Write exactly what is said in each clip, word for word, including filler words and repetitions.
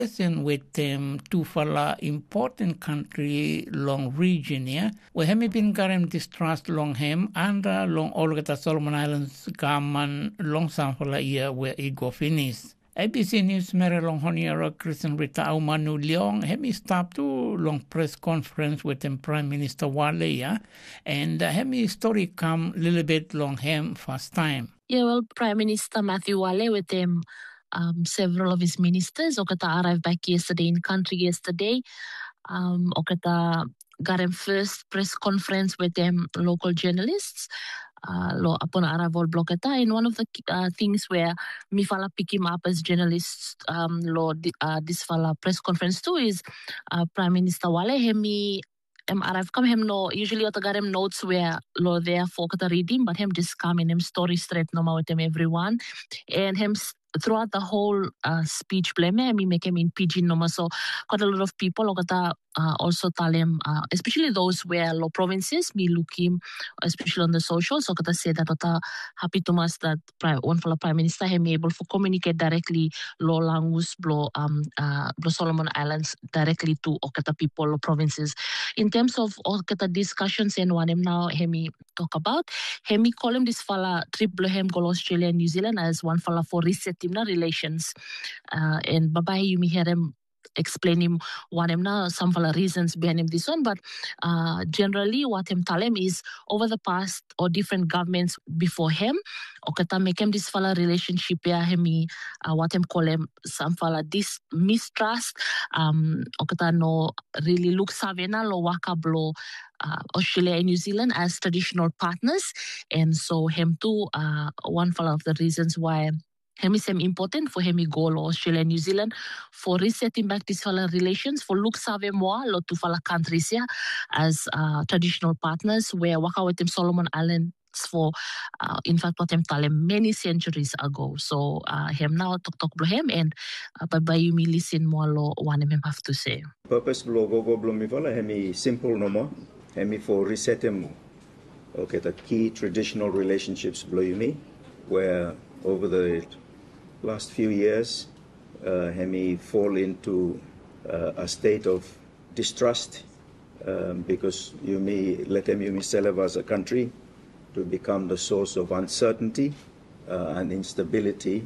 In with them two fala important country long region yeah we have been garem distrust long him and uh, long all the Solomon Islands gaman long samfala year where it go finish. A B C News mere long honiera Christian Rita Aumanu Leong hemi stop to long press conference with them Prime Minister Wale yeah and uh, hemi story come little bit long him first time. Yeah, well, Prime Minister Matthew Wale with him. Um, several of his ministers, Okata arrived back yesterday in country yesterday. Um, Okata got him first press conference with them local journalists. Uh, lo upon arrival blokata, and one of the uh, things where Mifala pick him up as journalists, um, lo uh, this fala press conference too is uh, Prime Minister Wale hemi. Um, arrive come him no usually what got him notes where lo there for kata reading, but him just come in him story straight no with him everyone, and him throughout the whole uh, speech blame me make him in pidgin no so quite a lot of people kata uh, also tell him uh, especially those where low provinces me look him especially on the social so kata say that kata happy to us that one for the Prime Minister him able to communicate directly low language blow um uh blow Solomon Islands directly to okata people low provinces in terms of okata discussions and one him now hemi talk about hemi call him this fella trip blow him go Australia and New Zealand as one fella for reset relations uh, and babai you may hear him explain him what him now some of the reasons behind him this one but uh, generally what him tell him is over the past or different governments before him okata make him this fella relationship yeah him uh, what him call him some fella this mistrust um okata no really look savena lo waka blow Uh, Australia and New Zealand as traditional partners and so him too uh, one of the reasons why him is important for him go to Australia and New Zealand for resetting back these relations for look save more lot to fala countries yeah as uh, traditional partners where waka with them Solomon Islands for uh, in fact what him tell him many centuries ago so uh, him now talk talk to him and uh, bye you me listen more lo one him have to say purpose blow go go blow me fala hemi simple no more hemi for reset him okay the key traditional relationships blow you me where over the last few years, uh, Hemi fall into uh, a state of distrust um, because you may let him you may serve as a country to become the source of uncertainty uh, and instability,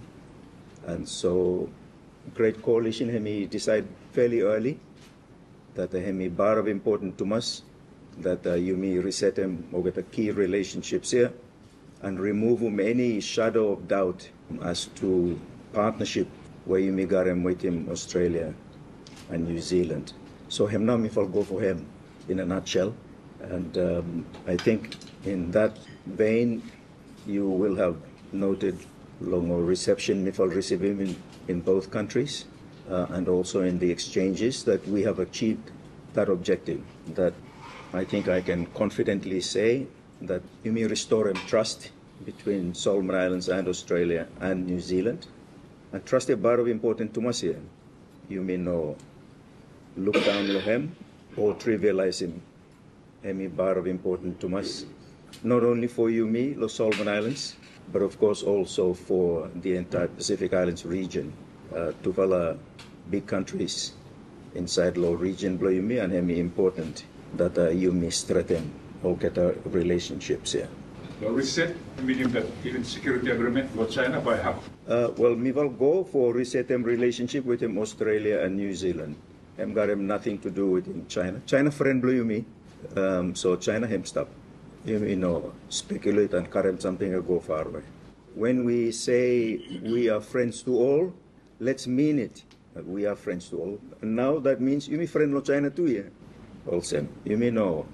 and so Great Coalition Hemi decide fairly early that the Hemi bar of important to us that uh, you may reset him over the key relationships here and remove him any shadow of doubt as to partnership where you may got him with him Australia and New Zealand. So him now me fall go for him in a nutshell. And um, I think in that vein you will have noted long reception me fall receive him in, in both countries uh, and also in the exchanges that we have achieved that objective. That I think I can confidently say that you may restore him trust between Solomon Islands and Australia and New Zealand. And trust is very important to us here. You may know, look down on him or trivialize him. Hemi bar of important to us, not only for you, me, the Solomon Islands, but of course also for the entire Pacific Islands region. Uh, to follow big countries inside low region, blow you me, and Hemi important that uh, you may strengthen or get our relationships here. Well, reset, meaning that even security agreement with China by how? Uh, well, me will go for reset them relationship with him Australia and New Zealand. Him got him nothing to do with him China. China friend blue you me, um, so China him stop. You, you know, speculate and current something or go far away. When we say we are friends to all, let's mean it. We are friends to all. And now that means you me friend no China too, yeah. All same. You may know.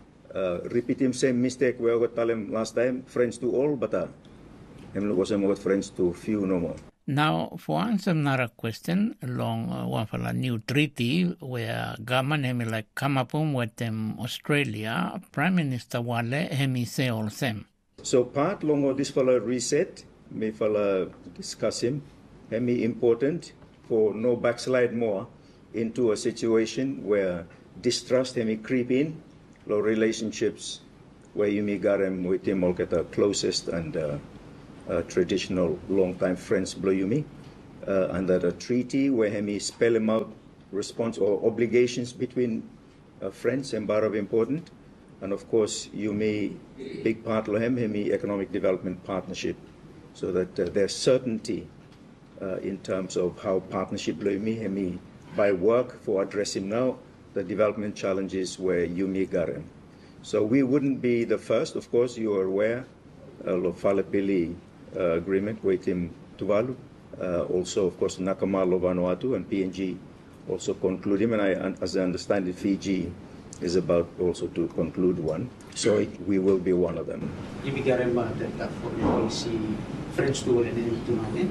Uh, repeat him same mistake we got tell him last time, friends to all, but uh, him was him got friends to few no more. Now, for answer another question along uh, one for a new treaty where government hemi like come up with them Australia, Prime Minister Wale hemi say all same. So part long of this fella reset, me fella discuss him, hemi important for no backslide more into a situation where distrust hemi creep in. Low relationships where you may got him with him all get the closest and uh, uh, traditional long time friends blow you me uh, under a treaty where hemi spell him out response or obligations between uh, friends and bar of important. And of course, you may big part of him, hemi economic development partnership, so that uh, there's certainty uh, in terms of how partnership me hemi by work for addressing now the development challenges where you may garem. So we wouldn't be the first, of course, you are aware of uh, Falapili uh, agreement with him Tuvalu, uh, also of course Nakamalo Vanuatu and P N G also conclude him, and I, as I understand it, Fiji is about also to conclude one. So it, we will be one of them. Ibigaren ba that foreign policy French to and to natin.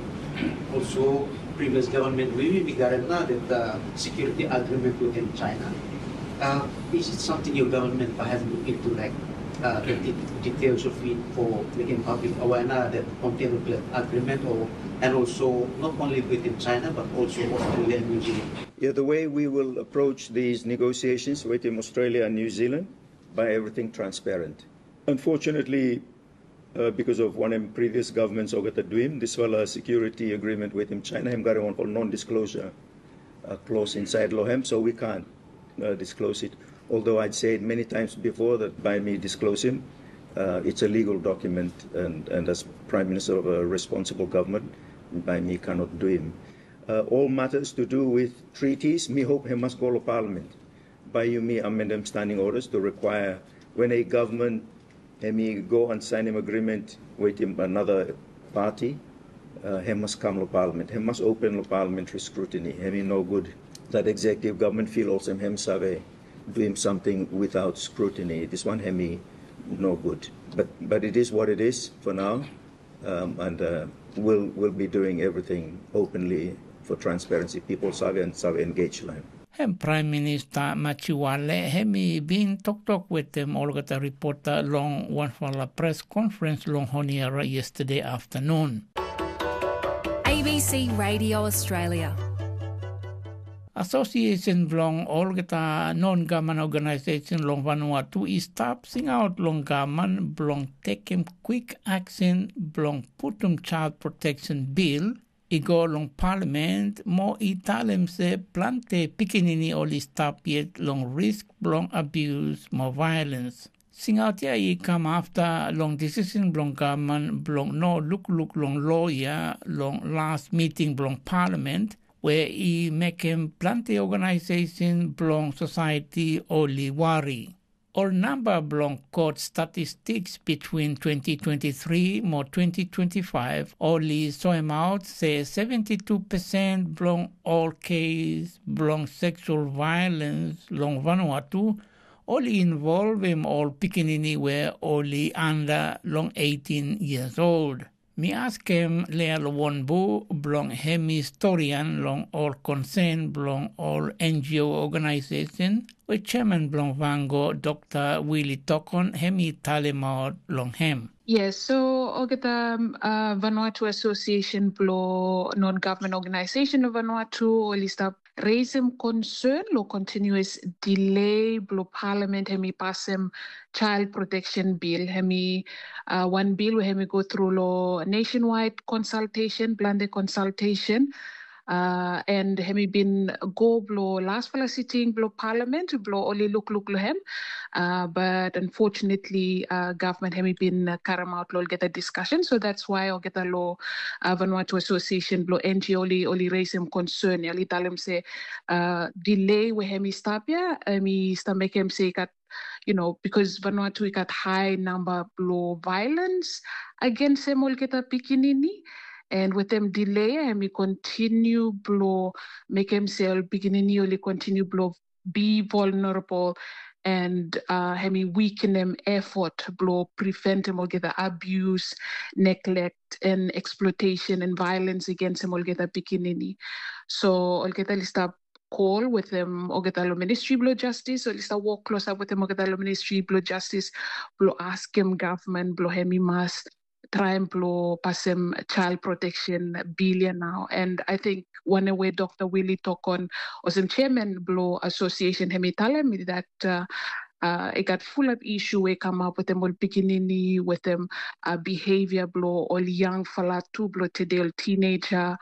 Also, previous government we ibigaren na that uh, security agreement within China. Uh, is it something your government have looked into, like uh, the details of it for making public aware that contain agreement, or and also not only within China but also Australia and New Zealand? Yeah, the way we will approach these negotiations within Australia and New Zealand, by everything transparent. Unfortunately, uh, because of one of previous governments ogata doing this wala security agreement with him China, him got one called non-disclosure uh, clause inside Lohem, so we can't uh, disclose it. Although I'd said many times before that by me disclosing, uh, it's a legal document, and, and as Prime Minister of a responsible government, by me cannot do him. Uh, all matters to do with treaties, me hope he must go to Parliament. By you me amend them standing orders to require when a government he me go and sign him agreement with him another party, uh, he must come to Parliament. He must open to parliamentary scrutiny. He me no good that executive government feel also him save doing something without scrutiny. This one he me no good. But but it is what it is for now, um, and uh, we'll we'll be doing everything openly for transparency. People save and save engage line. Hem Prime Minister Machiwale hemi been talk talk with them all got a reporter long one for a press conference long honiera yesterday afternoon. A B C Radio Australia. Association long all get a non-government organization long Vanuatu is stopping out long government long taking quick action long put them child protection bill. Igo long parliament mo italem se plante pikinini oli stop yet long risk long abuse more violence. Sing out ya I come after long decision long government long no look look long lawyer long last meeting long parliament where he make him plante organization long society only worry. All number belong court statistics between twenty twenty-three more twenty twenty-five only saw him out say seventy-two percent belong all case belong sexual violence long Vanuatu only involve him all pikinini were only under long eighteen years old. Me ask him Leal Wonbu belong him historian long all concerned belong all N G O organization with chairman belong Vango Doctor Willie Tokon hemi talemao long him. Yes, so ogeta um, uh, Vanuatu Association blo non-government organization of Vanuatu lista raise him concern lo continuous delay blo parliament hemi pass him child protection bill hemi uh, one bill hemi go through lo nationwide consultation blended consultation. Uh, and hemi been go blo last fella sitting blo parliament blo only look look lohem, uh, but unfortunately uh, government hemi been uh, karam out lo get a discussion, so that's why I get a law uh, Vanuatu Association blo N G O only only raise him concern only tell him say uh, delay we hemi stop ya hemi stop make him say kat you know because Vanuatu we got high number blo violence against him all get a pikinini. And with them delay, and we continue blow, make himself beginning only continue blow, be vulnerable, and uh, hemi weaken them effort blow, prevent him or get the abuse, neglect, and exploitation and violence against him or get the beginning. So I'll get a list of call with them or get a ministry blow justice, or list of walk close up with them or get a ministry blow justice, blow ask him government blow hemi mass. Try and blow pass him child protection billion now. And I think one way Doctor Willie Tokon was in chairman blow association hemi tell me that uh, uh, it got full of issue we come up with them all beginning with them uh, behavior blow all young fella too blow today teenager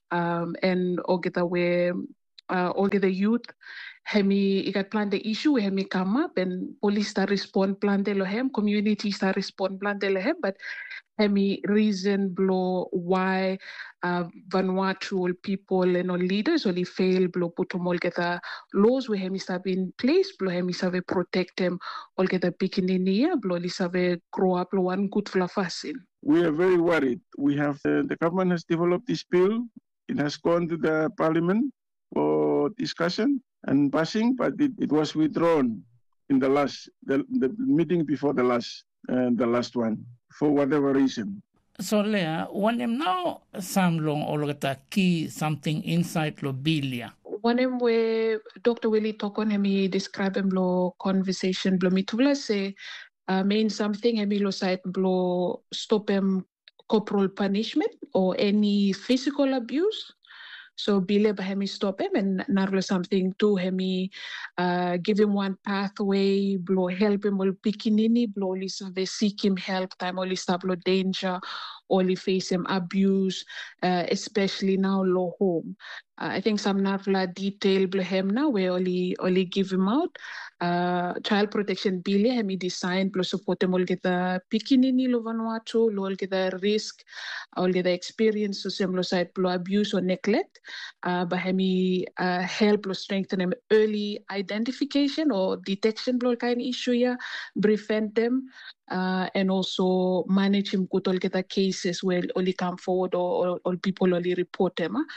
um, and ogeta where uh, ogeta youth hemi ikat plan the issue where hemi come up and police start respond plan de lohem, community start respond plan de lohem, but hemi reason blow why uh, Vanuatu people and all leaders only fail blow put them all get the laws where hemi start in place blow hemi save protect them all get the pikinini blow li save grow up blow one good flafasin. We are very worried. We have uh, the government has developed this bill. It has gone to the parliament for discussion and passing, but it, it was withdrawn in the last the, the meeting before the last uh, the last one for whatever reason. So Leah, when them now some long or key something inside lobilia. One of where Doctor Willie talk on him, he describe him lo conversation blow me to say uh, mean something him lo side blow stop him corporal punishment or any physical abuse. So bile bahemi stop him and narlo something to him, uh, give him one pathway, blow help him or pikinini, blow lisa seek him help time or lisa blow danger or face him abuse, uh, especially now low home. Uh, I think some narla detail blow him now where only only give him out. Uh, child protection bill hemi design plus support him all get the pikinini lo Vanuatu, lo all get the risk, all get the experience so similar side blow abuse or neglect. Uh, but hemi uh, help or strengthen them early identification or detection blow kind of issue yeah, prevent them. Uh, and also manage him good all get the cases where only come forward or, or, or people only report them. Huh?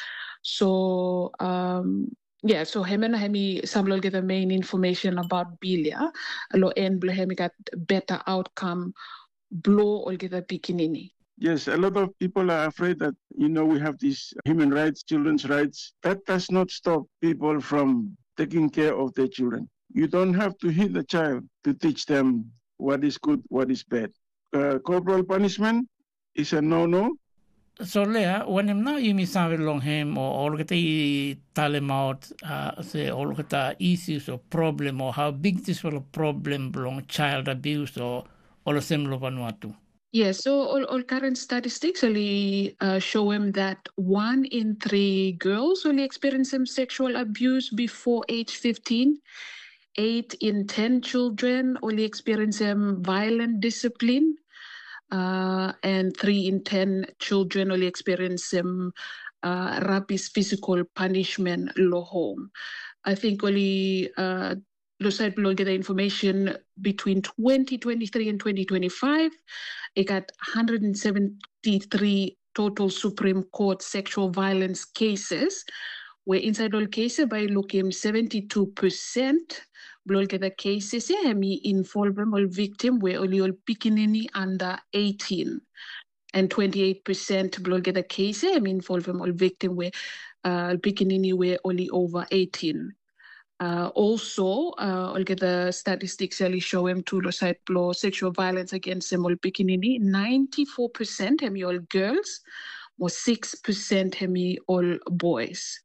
So um yeah, so him and hemi some will get the main information about bilia. Lo end blow hemi got better outcome blow or get the pikinini. Yes, a lot of people are afraid that, you know, we have these human rights, children's rights. That does not stop people from taking care of their children. You don't have to hit the child to teach them what is good, what is bad. Uh, corporal punishment is a no-no. So Leah, when him now you miss long him or all get a tell him out, uh, say all get issues or problem or how big this will problem belong child abuse or all the same Vanuatu. Yes, so all, all current statistics only uh, show him that one in three girls only experience some sexual abuse before age fifteen. Eight in ten children only experience some violent discipline. Uh, and three in ten children only experience some uh, rapid physical punishment low home. I think only uh, Lucide will get the information between twenty twenty-three and twenty twenty-five. It got one hundred seventy-three total Supreme Court sexual violence cases, where inside all cases by looking seventy-two percent blow get the cases yeah me involve all victim where only all pikinini under eighteen, and twenty-eight percent blow get the case yeah me involve all victim where uh pikinini were only over eighteen. Uh, also, uh, I'll get the statistics really show him to the side blow sexual violence against them all pikinini. ninety-four percent hemi all girls, or six percent hemi all boys.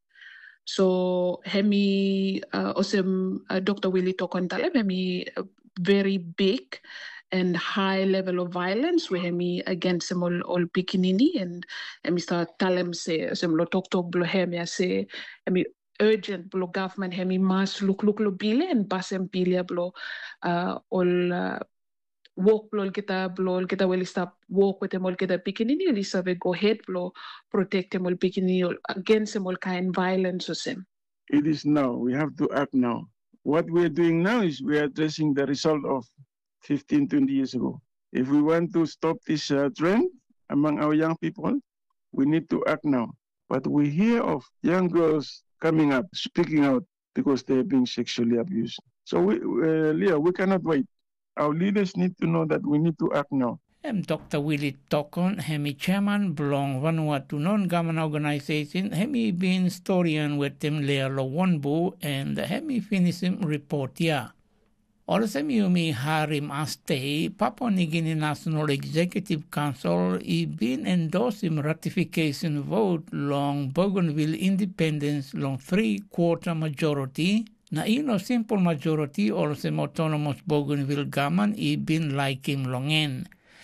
So hemi uh, also uh, Doctor Willie talk on that hemi uh, very big and high level of violence where hemi against them all all pikinini and hemi start tell him say some lo talk talk blow hemi say hemi urgent blow government hemi mas look look lo bile and pass him bilia blow uh, all uh, walk blow kita blow kita will stop walk with them all kita pikinini li save go ahead blow protect them all pikinini against them all kind violence or same. It is now. We have to act now. What we are doing now is we are addressing the result of fifteen, twenty years ago. If we want to stop this uh, trend among our young people, we need to act now. But we hear of young girls coming up, speaking out because they're being sexually abused. So, we, uh, Leah, we cannot wait. Our leaders need to know that we need to act now. I'm Doctor Willie Tokon, hemi chairman belong Vanuatu non-government organization, hemi been historian with them Lea Lowonbu and hemi finish him report ya. Also Yumi Harim Aste, Papua New Guinea National Executive Council, he been endorsing ratification vote long Bougainville independence long three-quarter majority. Na ino simple majority also autonomous Bougainville government he been like him long en.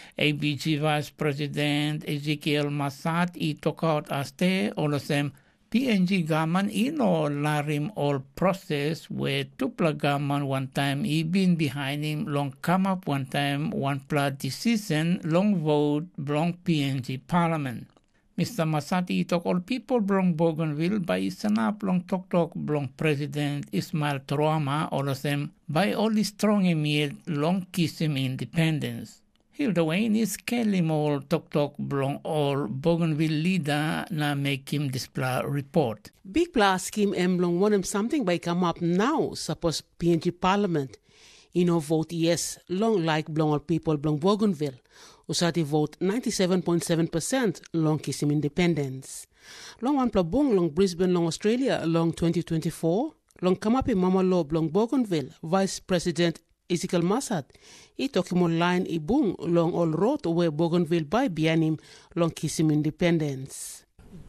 A B G Vice President Ezekiel Masat i took out aste olosem P N G gaman ino larim all process where tupla gaman one time he been behind him long come up one time one pla decision long vote long P N G parliament. Mister Masati talk all people blong Bougainville by sanap long tok tok blong President Ismail Troama all of them by all the strong emir long kiss him independence. Hilda Wayne is Kelly Mall tok tok blong all Bougainville leader na make him display report. Big plus scheme em blong want him something by come up now suppose P N G Parliament. You know vote yes long like blong all people blong Bougainville. Usati vote ninety-seven point seven percent long kisim independence. Long one plabung long Brisbane long Australia long twenty twenty-four. Long kamapi mama law long Bougainville Vice President Ezekiel Masat. I took him online i bung long all road where Bougainville by bianim long kisim independence.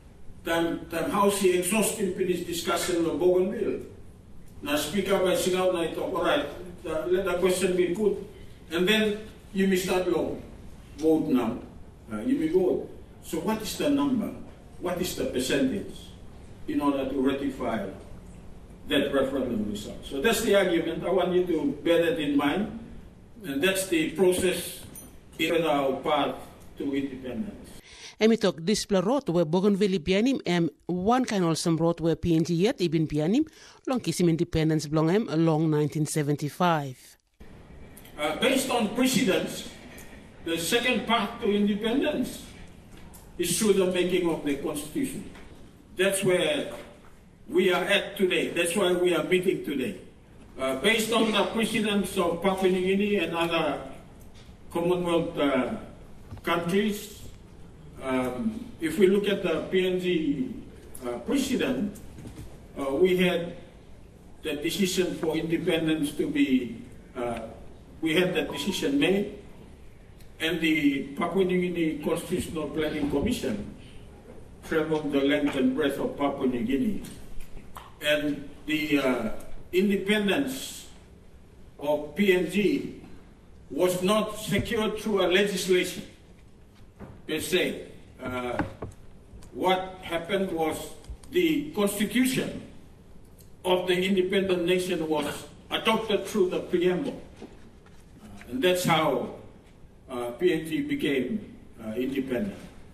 Then then how she exhausting finish discussion on Bougainville. Now speaker by sing out night all right. Let the question be put. And then you may start long. Vote now. Uh, you may vote. So what is the number? What is the percentage in order to ratify that referendum result? So that's the argument. I want you to bear that in mind. And that's the process in our path to independence. Emi tok display road where Bougainville pianim em one kind awesome road where P N G yet ibin pianim long kisim independence blong em along nineteen seventy-five. Uh, based on precedents, the second path to independence is through the making of the Constitution. That's where we are at today. That's why we are meeting today. Uh, based on the precedents of Papua New Guinea and other Commonwealth uh, countries, um, if we look at the P N G uh, precedent, uh, we had the decision for independence to be, uh, we had that decision made. And the Papua New Guinea Constitutional Planning Commission traveled the length and breadth of Papua New Guinea. And the uh, independence of P N G was not secured through a legislation per se. Uh, what happened was the constitution of the independent nation was adopted through the preamble. Uh, and that's how Uh, P N G became uh, independent.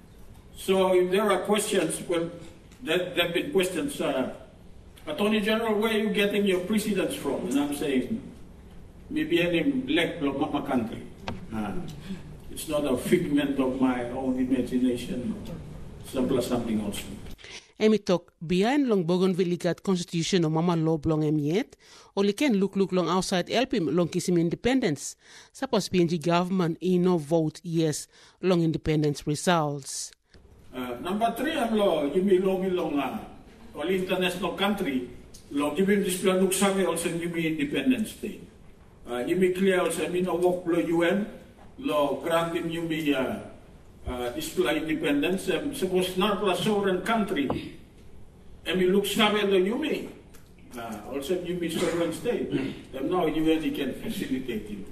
So if there are questions, well, there have been questions, uh, Attorney General, where are you getting your precedents from? And I'm saying, maybe any black mama country. Uh, it's not a figment of my own imagination, simply something else. Emi tok behind long Bougainville got constitution of mama law blong em yet, or li can look look long outside help him long kiss him independence. Suppose P N G government in no vote yes long independence results. Uh, number three, I'm law you may long long uh, all international country law you may display look same also you may independence day. Uh, you may clear also I mean a work below U N law granting you may uh, Uh, display independence, um, suppose not a sovereign country, and we look somewhere the U M I, uh, also U M I sovereign state, then now U N can facilitate you.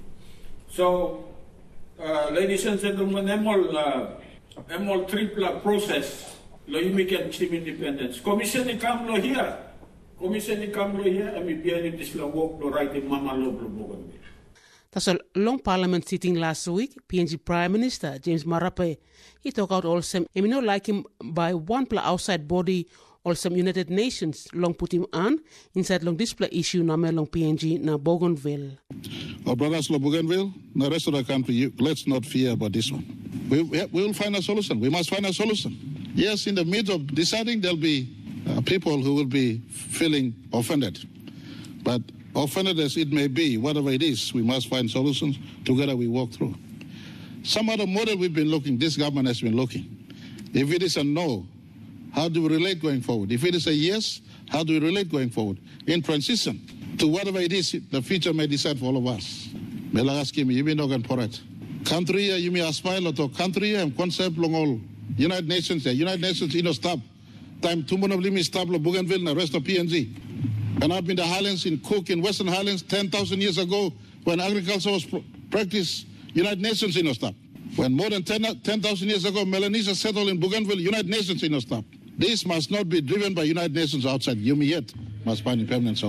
So, uh, ladies and gentlemen, I'm all, uh, I'm all triple process, lo U M I can achieve independence. Commission ni come lo here, commission ni come lo here, and we be able to work lo right in mama lo lo. That's a long parliament sitting last week, P N G Prime Minister James Marape. He talked out also, and we not like him by one pla outside body, also United Nations, long put him on, inside long display issue na long P N G na Bougainville. Our brothers of Bougainville, the rest of the country, you, let's not fear about this one. We, we will find a solution. We must find a solution. Yes, in the midst of deciding, there'll be uh, people who will be feeling offended. But offended as it may be, whatever it is, we must find solutions. Together we walk through. Some other model we've been looking, this government has been looking. If it is a no, how do we relate going forward? If it is a yes, how do we relate going forward? In transition to whatever it is the future may decide for all of us. Melagaskimi, you may not get for it. Country, you may aspire to country and concept long all. United Nations, United Nations, you know, stop. Time two months of limi stop Bougainville and the rest of P N G. And I've been in the Highlands, in Cook, in Western Highlands, ten thousand years ago, when agriculture was practiced, United Nations in a stop. When more than ten thousand years ago, Melanesia settled in Bougainville, United Nations did not stop. This must not be driven by United Nations outside. Yumiyet must find a permanent solution.